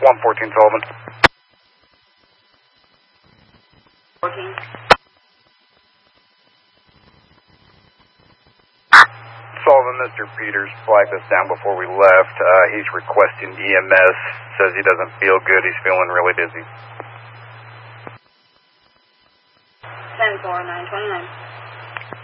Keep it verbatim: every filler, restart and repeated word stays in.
one fourteen Sullivan. fourteen. Sullivan, Mister Peters flagged us down before we left. Uh, he's requesting E M S. Says he doesn't feel good. He's feeling really dizzy. ten four, nine twenty-nine.